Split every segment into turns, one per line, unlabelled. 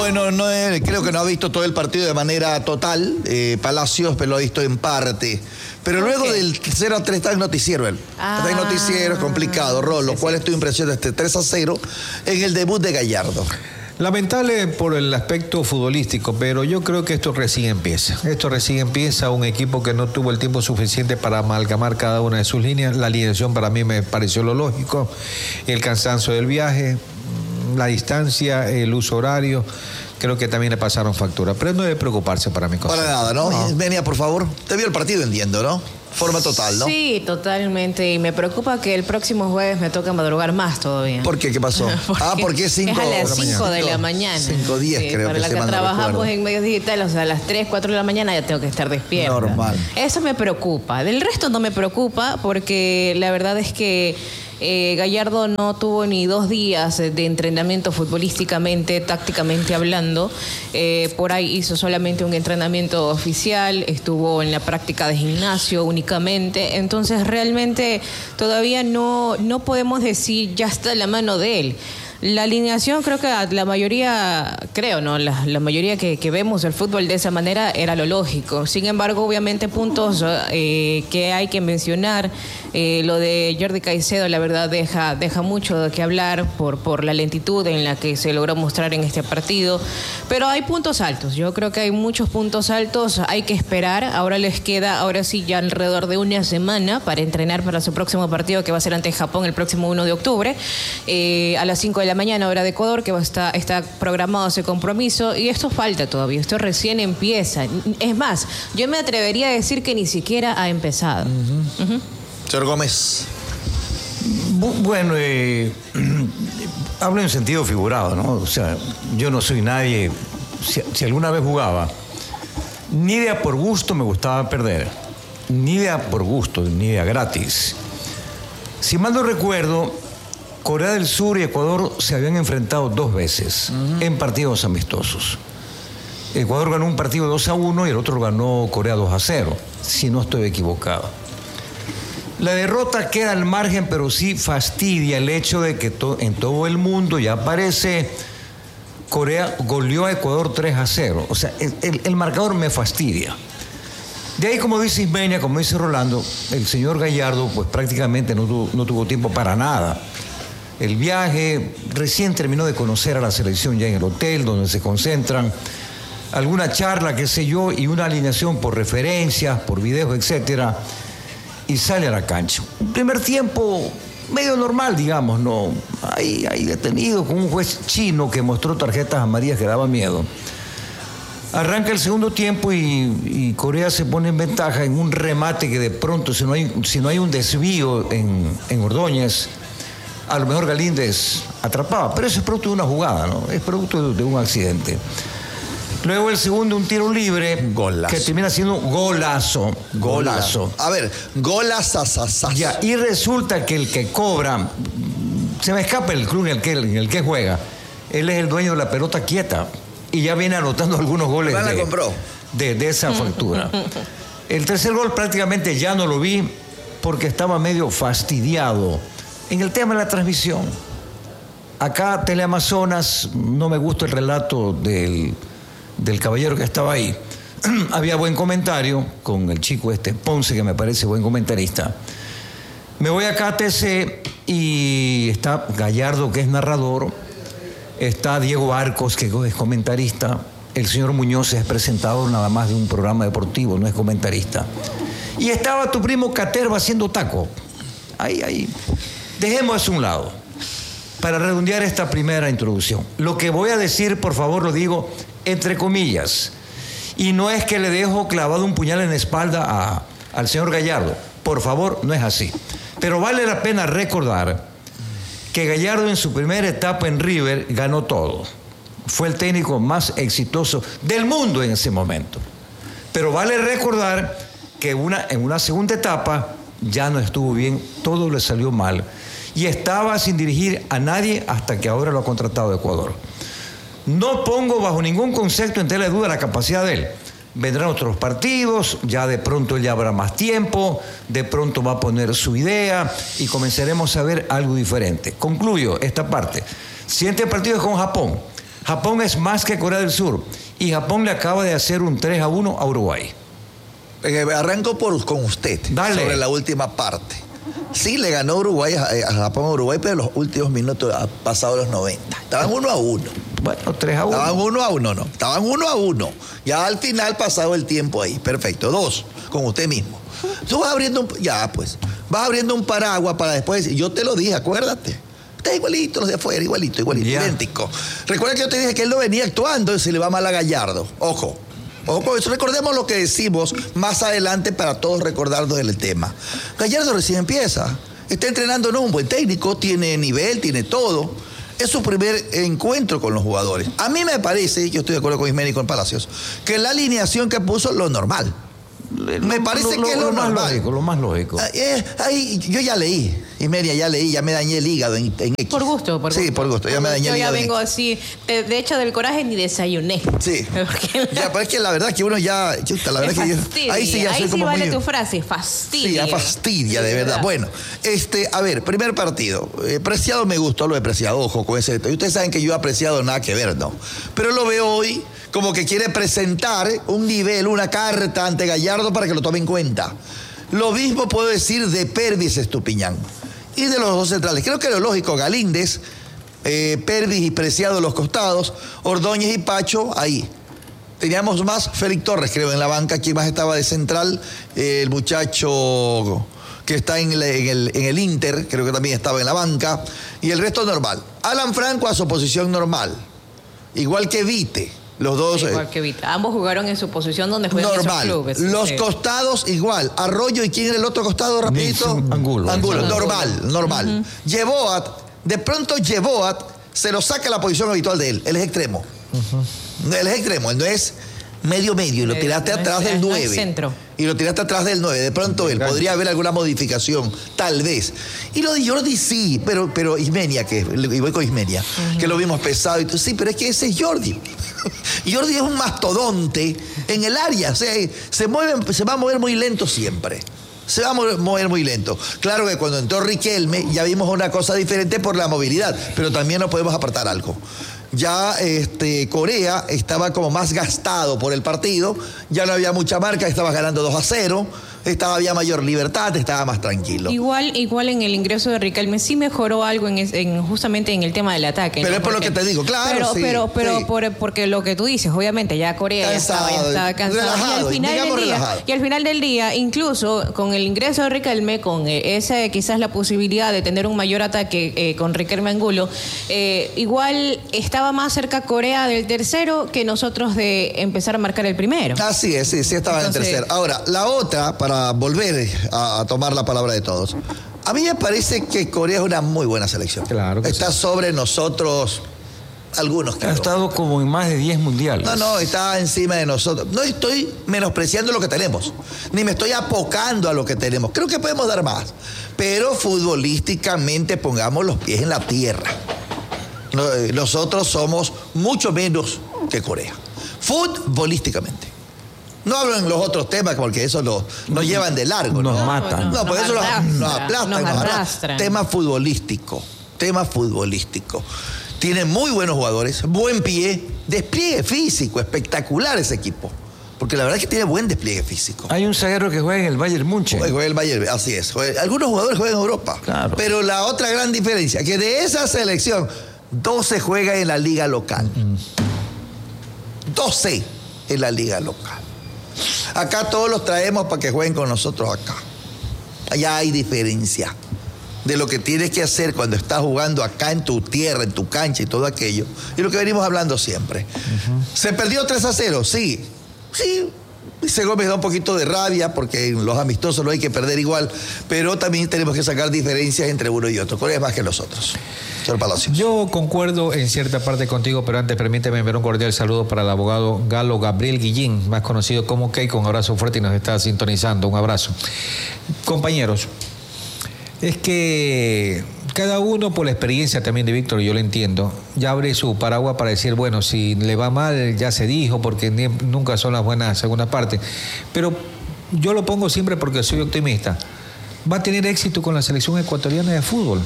Bueno, creo que no ha visto todo el partido de manera total, Palacios, pero lo ha visto en parte. Pero luego del 0-3 está el noticiero, él. Está el noticiero, es complicado, Rolo. ¿Cuál es tu impresión de este 3-0 en el debut de Gallardo?
Lamentable por el aspecto futbolístico, pero yo creo que esto recién empieza. Esto recién empieza, un equipo que no tuvo el tiempo suficiente para amalgamar cada una de sus líneas. La alineación para mí me pareció lo lógico. El cansancio del viaje, la distancia, el uso horario, creo que también le pasaron factura. Pero no debe preocuparse para mi cosa.
Para nada, ¿no? Venia, por favor. Te vio el partido, entiendo, ¿no? Forma total, ¿no?
Sí, totalmente. Y me preocupa que el próximo jueves me toca madrugar más todavía.
¿Por qué? ¿Qué pasó?
Porque
es 5
es a las 5 de la mañana.
5:10
sí,
creo
para
que
la
se
que
manda
trabajamos
recuerdo.
en medios digitales, o sea, a las 3, 4 de la mañana ya tengo que estar despierta.
Normal.
Eso me preocupa. Del resto no me preocupa porque la verdad es que Gallardo no tuvo ni 2 días de entrenamiento futbolísticamente, tácticamente hablando. Por ahí hizo solamente un entrenamiento oficial, estuvo en la práctica de gimnasio únicamente. Entonces realmente todavía no podemos decir ya está en la mano de él. La alineación, creo que la mayoría, la mayoría que vemos el fútbol de esa manera era lo lógico. Sin embargo, obviamente puntos que hay que mencionar. Lo de Jordi Caicedo, la verdad, deja mucho de qué hablar por la lentitud en la que se logró mostrar en este partido. Pero hay puntos altos. Yo creo que hay muchos puntos altos. Hay que esperar. Ahora les queda, ahora sí, ya alrededor de una semana para entrenar para su próximo partido, que va a ser ante Japón el próximo 1 de octubre, a las 5 de la mañana, hora de Ecuador, que está programado ese compromiso. Y esto falta todavía. Esto recién empieza. Es más, yo me atrevería a decir que ni siquiera ha empezado.
Señor Gómez.
Bueno, hablo en sentido figurado, ¿no? O sea, yo no soy nadie. Si alguna vez jugaba, ni de a por gusto me gustaba perder, ni de a por gusto, ni de a gratis. Si mal no recuerdo, Corea del Sur y Ecuador se habían enfrentado 2 veces en partidos amistosos. Ecuador ganó un partido 2-1 y el otro ganó Corea 2-0, si no estoy equivocado. La derrota queda al margen, pero sí fastidia el hecho de que en todo el mundo ya aparece Corea goleó a Ecuador 3-0. O sea, el marcador me fastidia. De ahí, como dice Ismenia, como dice Rolando, el señor Gallardo pues prácticamente no tuvo tiempo para nada. El viaje, recién terminó de conocer a la selección ya en el hotel donde se concentran, alguna charla, qué sé yo, y una alineación por referencias, por videos, etcétera, y sale a la cancha. Un primer tiempo medio normal, digamos, ¿no? Ahí detenido con un juez chino que mostró tarjetas amarillas que daban miedo. Arranca el segundo tiempo y Corea se pone en ventaja en un remate que de pronto, si no hay un desvío en Ordóñez, a lo mejor Galíndez atrapaba. Pero eso es producto de una jugada, ¿no? Es producto de un accidente. Luego el segundo, un tiro libre.
Golazo. Que
termina siendo golazo.
A ver, golazo.
Ya, y resulta que el que cobra, se me escapa el club en el que juega. Él es el dueño de la pelota quieta. Y ya viene anotando algunos goles de esa factura. El tercer gol prácticamente ya no lo vi porque estaba medio fastidiado en el tema de la transmisión. Acá, Teleamazonas, no me gusta el relato del caballero que estaba ahí. Había buen comentario con el chico Ponce, que me parece buen comentarista. Me voy a KTC y está Gallardo, que es narrador, está Diego Arcos, que es comentarista, el señor Muñoz es presentador nada más de un programa deportivo, no es comentarista, y estaba tu primo Caterva haciendo taco. Ahí. Dejemos eso a un lado para redondear esta primera introducción. Lo que voy a decir, por favor, lo digo entre comillas, y no es que le dejo clavado un puñal en la espalda al señor Gallardo, por favor, no es así, pero vale la pena recordar que Gallardo en su primera etapa en River ganó todo, fue el técnico más exitoso del mundo en ese momento, pero vale recordar que en una segunda etapa ya no estuvo bien, todo le salió mal y estaba sin dirigir a nadie hasta que ahora lo ha contratado Ecuador. No pongo bajo ningún concepto en tela de duda la capacidad de él. Vendrán otros partidos, ya de pronto él ya habrá más tiempo, de pronto va a poner su idea y comenzaremos a ver algo diferente. Concluyo esta parte. Siguiente partido es con Japón. Japón es más que Corea del Sur. Y Japón le acaba de hacer un 3-1 a Uruguay.
Arranco con usted.
Dale.
Sobre la última parte. Sí, le ganó Uruguay a Japón a Uruguay, pero en los últimos minutos, pasados los 90. Estaban 1-1.
Bueno, 3-1.
Estaban 1-1, no. Estaban 1-1. Ya al final pasado el tiempo ahí. Perfecto. 2, con usted mismo. Tú vas abriendo vas abriendo un paraguas para después decir, yo te lo dije, acuérdate. Está igualito los de afuera, igualito, idéntico. Recuerda que yo te dije que él no venía actuando y se le va mal a Gallardo. Ojo con eso. Recordemos lo que decimos más adelante para todos recordarnos del tema. Gallardo recién empieza. Está entrenando, no un buen técnico, tiene nivel, tiene todo. Es su primer encuentro con los jugadores. A mí me parece, yo estoy de acuerdo con Ismeni y con Palacios, que la alineación que puso es lo normal. Me parece que es lo
más
normal.
lógico, lo más lógico.
Yo ya leí, Ismenia, ya me dañé el hígado en X.
Por gusto.
Sí, por gusto, ya me dañé el hígado.
Yo ya vengo así, de hecho del coraje ni desayuné.
Sí. Ya, pero es que la verdad que uno ya, la verdad que yo, ahí sí ya soy como
vale
muy...
tu frase, fastidia.
Sí, ya fastidia, de verdad. Bueno, a ver, primer partido. Preciado me gustó lo de Preciado, ojo con ese detalle. Ustedes saben que yo he apreciado nada que ver, ¿no? Pero lo veo hoy como que quiere presentar un nivel, una carta ante Gallardo para que lo tome en cuenta. Lo mismo puedo decir de Pervis Estupiñán y de los dos centrales. Creo que lo lógico, Galíndez, Pervis y Preciado los costados, Ordóñez y Pacho ahí. Teníamos más Félix Torres, creo, en la banca. ¿Quién más estaba de central? El muchacho que está en el Inter, creo que también estaba en la banca. Y el resto normal. Alan Franco a su posición normal. Igual que Vite. Los dos.
Igual que Vita. Ambos jugaron en su posición donde juegan esos clubes.
Los costados igual. Arroyo, ¿y quién era el otro costado, rapidito?
Angulo.
Normal. Yeboat, de pronto Yeboat se lo saca la posición habitual de él. Él es extremo. Él es extremo, él no es medio, y lo tiraste atrás del 9.
Centro.
Y lo tiraste atrás del 9. De pronto él podría haber alguna modificación, tal vez. Y lo de Jordi sí, pero Ismenia, y voy con Ismenia, que lo vimos pesado. Y tú, sí, pero es que ese es Jordi. Jordi es un mastodonte en el área. O sea, se va a mover muy lento siempre. Se va a mover muy lento. Claro que cuando entró Riquelme ya vimos una cosa diferente por la movilidad, pero también no podemos apartar algo. Ya Corea estaba como más gastado por el partido, ya no había mucha marca, estaba ganando 2-0, había mayor libertad, estaba más tranquilo.
Igual en el ingreso de Riquelme sí mejoró algo justamente en el tema del ataque.
Pero
¿no?
es por lo que te digo, claro.
Pero porque lo que tú dices, obviamente ya Corea ya estaba cansado.
Relajado,
y al final del día, incluso con el ingreso de Riquelme, con quizás la posibilidad de tener un mayor ataque con Riquelme Angulo, igual estaba más cerca Corea del tercero que nosotros de empezar a marcar el primero.
Así es, sí estaba en el tercero. Ahora, la otra, para volver a tomar la palabra de todos, a mí me parece que Corea es una muy buena selección.
Claro que
está sobre nosotros algunos.
Ha estado como en más de 10 mundiales.
No, está encima de nosotros. No estoy menospreciando lo que tenemos, ni me estoy apocando a lo que tenemos. Creo que podemos dar más, pero futbolísticamente pongamos los pies en la tierra. Nosotros somos mucho menos que Corea, futbolísticamente. No hablo en los otros temas porque eso nos llevan de largo.
Nos matan.
No, por eso nos aplastan.
Nos arrastran.
Tema futbolístico. Tiene muy buenos jugadores, buen pie, despliegue físico, espectacular ese equipo. Porque la verdad es que tiene buen despliegue físico.
Hay un zaguero que juega en el Bayern Múnich.
Juega en el Bayern, así es. Algunos jugadores juegan en Europa.
Claro.
Pero la otra gran diferencia, que de esa selección, 12 juegan en la liga local. 12 en la liga local. Acá todos los traemos para que jueguen con nosotros acá. Allá hay diferencia de lo que tienes que hacer cuando estás jugando acá en tu tierra, en tu cancha y todo aquello. Y lo que venimos hablando siempre. ¿Se perdió 3-0? Sí. Dice Gómez, da un poquito de rabia porque en los amistosos no hay que perder igual, pero también tenemos que sacar diferencias entre uno y otro. Corea es más que los otros. Señor Palacios.
Yo concuerdo en cierta parte contigo, pero antes permíteme enviar un cordial saludo para el abogado Galo Gabriel Guillín, más conocido como Keiko. Un abrazo fuerte y nos está sintonizando. Un abrazo. Compañeros, es que cada uno, por la experiencia también de Víctor, yo lo entiendo, ya abre su paraguas para decir, bueno, si le va mal, ya se dijo, porque nunca son las buenas segundas partes. Pero yo lo pongo siempre porque soy optimista. Va a tener éxito con la selección ecuatoriana de fútbol.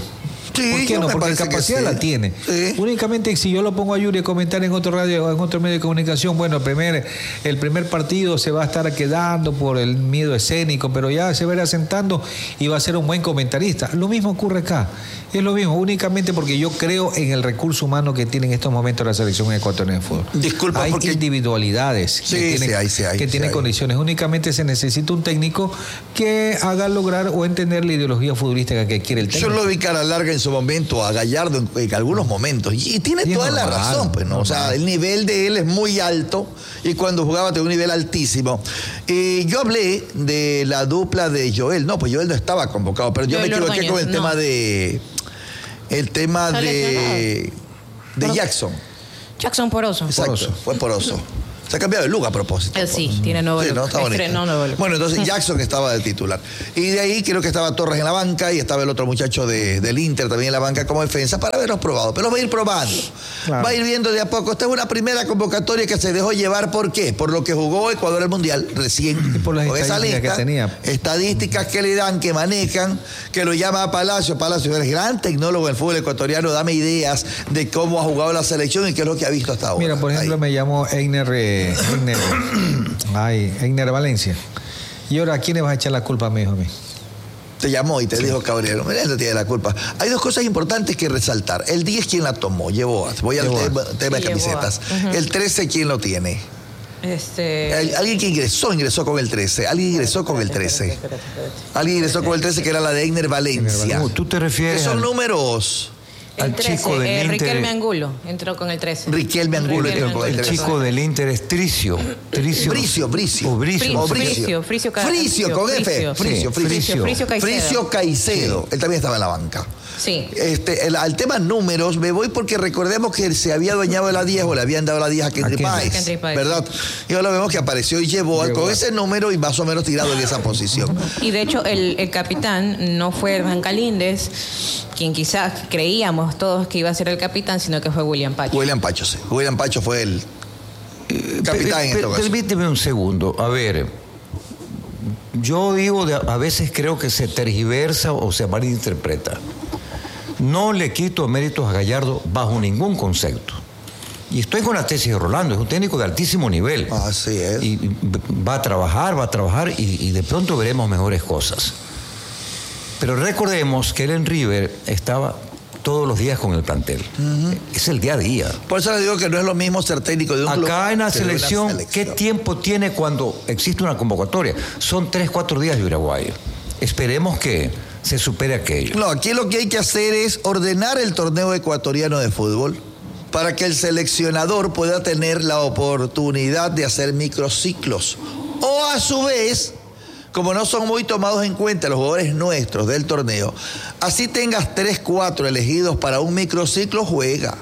Sí,
¿por qué no? Porque capacidad la tiene. Sí. Únicamente si yo lo pongo a Yuri a comentar en otro radio, en otro medio de comunicación, bueno, el primer partido se va a estar quedando por el miedo escénico, pero ya se va a ir asentando y va a ser un buen comentarista. Lo mismo ocurre acá. Es lo mismo, únicamente porque yo creo en el recurso humano que tiene en estos momentos la selección ecuatoriana de fútbol.
Disculpa,
hay
porque
individualidades que tienen condiciones. Únicamente se necesita un técnico que haga lograr o entender la ideología futbolística que quiere el técnico.
Yo lo vi cara larga en su momento, a Gallardo en algunos momentos, y tiene toda la razón, pues, ¿no? O sea, el nivel de él es muy alto, y cuando jugaba tenía un nivel altísimo. Yo hablé de la dupla de Joel. No, pues Joel no estaba convocado, pero yo me equivoqué con el tema de... El tema de Jackson.
Jackson Poroso.
Exacto, fue Poroso. Se ha cambiado de look a propósito.
Sí, tiene nuevo look.
No, está bonito. Bueno, entonces Jackson estaba de titular. Y de ahí creo que estaba Torres en la banca y estaba el otro muchacho del Inter también en la banca como defensa para haberlos probado. Pero va a ir probando. Claro. Va a ir viendo de a poco. Esta es una primera convocatoria que se dejó llevar. ¿Por qué? Por lo que jugó Ecuador el Mundial recién.
Y por las estadísticas que tenía.
Estadísticas que le dan, que manejan, que lo llama a Palacio. Palacio es el gran tecnólogo del fútbol ecuatoriano. Dame ideas de cómo ha jugado la selección y qué es lo que ha visto hasta ahora.
Mira, por ejemplo, me llamó Einer Valencia. Y ahora, ¿a quién le vas a echar la culpa, me dijo a mí?
Te llamó y te dijo Cabrero, él no tiene la culpa. Hay dos cosas importantes que resaltar. El 10, ¿quién la tomó? Llevó. Voy al tema de camisetas. El 13, ¿quién lo tiene? Alguien que ingresó con el 13. Alguien ingresó con el 13. Alguien ingresó con el 13 que era la de Einer Valencia.
¿Tú te refieres?
Son números.
El 13, chico del Inter. Riquelme Angulo entró con el 13.
Riquelme Angulo entró con el 13.
El chico del Inter es Bricio
Caicedo. Él también estaba en la banca.
Sí.
Al tema números me voy porque recordemos que se había adueñado de la 10 o le habían dado la 10 a Kendry Páez, ¿verdad? Y ahora vemos que apareció y llevó con ese número y más o menos tirado en esa posición.
Y de hecho el capitán no fue Hernán Galíndez, quien quizás creíamos todos que iba a ser el capitán, sino que fue William Pacho.
William Pacho, sí. William Pacho fue el capitán en este caso.
Permíteme un segundo. A ver, yo digo, a veces creo que se tergiversa o se malinterpreta. No le quito méritos a Gallardo bajo ningún concepto. Y estoy con la tesis de Rolando, es un técnico de altísimo nivel.
Así es.
Y va a trabajar y de pronto veremos mejores cosas. Pero recordemos que él en River estaba todos los días con el plantel. Es el día a día.
Por eso le digo que no es lo mismo ser técnico de un club.
Acá en la selección, ¿qué tiempo tiene cuando existe una convocatoria? Son 3-4 días de Uruguay. Esperemos que se supere aquello.
No, aquí lo que hay que hacer es ordenar el torneo ecuatoriano de fútbol para que el seleccionador pueda tener la oportunidad de hacer microciclos. O a su vez, como no son muy tomados en cuenta los jugadores nuestros del torneo, así tengas 3-4 elegidos para un microciclo, juega,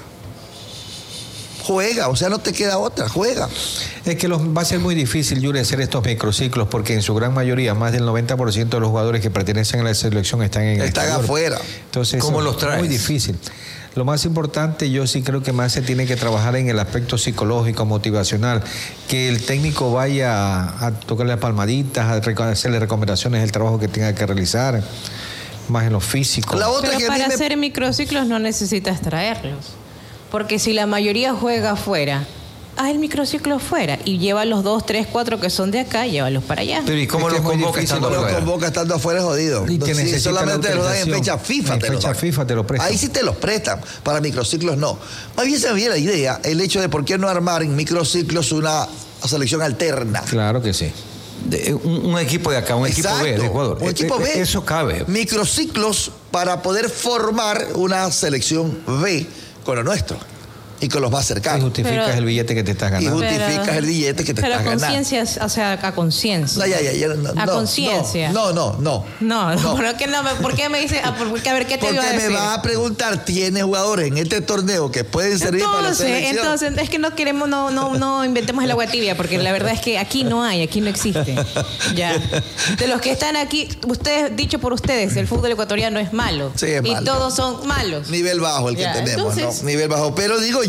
o sea, no te queda otra, juega.
Es que va a ser muy difícil, Yuri, hacer estos microciclos porque en su gran mayoría, más del 90% de los jugadores que pertenecen a la selección están en el exterior.
Afuera.
Entonces,
¿cómo los traes?
Es muy difícil. Lo más importante, yo sí creo que más se tiene que trabajar en el aspecto psicológico, motivacional, que el técnico vaya a tocarle palmaditas, a hacerle recomendaciones del trabajo que tenga que realizar, más en lo físico.
Pero para hacer microciclos no necesitas traerlos, porque si la mayoría juega afuera, haz el microciclo afuera y lleva los 2, 3, 4 que son de acá, llévalos para allá.
Pero ¿y cómo los convoca estando afuera?
Los convoca estando afuera es jodido.
Y que
si solamente te los dan en fecha FIFA,
FIFA te lo prestan.
Ahí sí te los prestan, para microciclos no. Más bien se me viene la idea, el hecho de por qué no armar en microciclos una selección alterna.
Claro que sí.
Un equipo de acá, un
Exacto,
equipo B de Ecuador.
Un equipo B.
Eso cabe.
Microciclos para poder formar una selección B con lo nuestro y con los más cercanos.
Y justificas el billete que te estás ganando.
Y justificas el billete que te estás ganando.
Pero conciencia, o sea, a conciencia.
A
conciencia.
No.
¿Por qué me dices? Porque a ver, ¿qué te iba a decir?
Porque me vas a preguntar, ¿tienes jugadores en este torneo que pueden servir para la selección?
Entonces, es que no queremos, no inventemos el agua tibia, porque la verdad es que aquí no existe. Ya. De los que están aquí, dicho por ustedes, el fútbol ecuatoriano es malo.
Sí, es malo.
Y todos son malos.
Nivel bajo el que tenemos, entonces, ¿no? Nivel bajo. Pero digo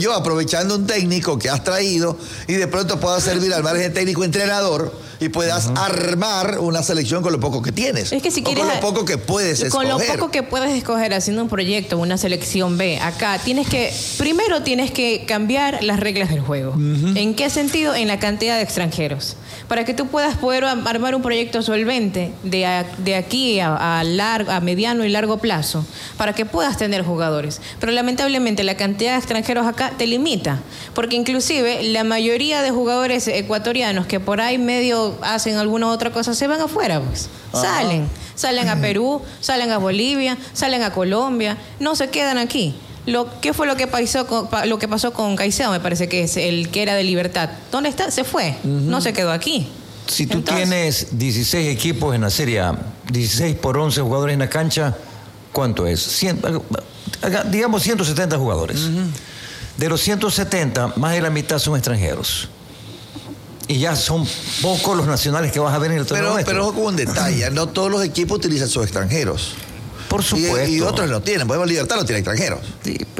yo, aprovechando un técnico que has traído y de pronto pueda servir al margen técnico entrenador y puedas armar una selección con lo poco que tienes.
Es que si quieres,
con lo poco que puedes escoger.
Con lo poco que puedes escoger haciendo un proyecto, una selección B, acá primero tienes que cambiar las reglas del juego. ¿En qué sentido? En la cantidad de extranjeros. Para que tú puedas poder armar un proyecto solvente de aquí a mediano y largo plazo, para que puedas tener jugadores. Pero lamentablemente la cantidad de extranjeros acá te limita, porque inclusive la mayoría de jugadores ecuatorianos que por ahí medio hacen alguna otra cosa se van afuera, pues. Salen a Perú, salen a Bolivia, salen a Colombia, no se quedan aquí. ¿Qué fue lo que pasó con Caicedo? Me parece que es el que era de Libertad. ¿Dónde está? Se fue. No se quedó aquí.
Si tú tienes 16 equipos en la Serie A, 16 por 11 jugadores en la cancha, ¿cuánto es? Digamos 170 jugadores. De los 170, más de la mitad son extranjeros. Y ya son pocos los nacionales que vas a ver en el torneo.
Pero ojo con un detalle, no todos los equipos utilizan sus extranjeros.
Por supuesto.
Y otros lo tienen. Por ejemplo, Libertad no tiene extranjeros.
Sí,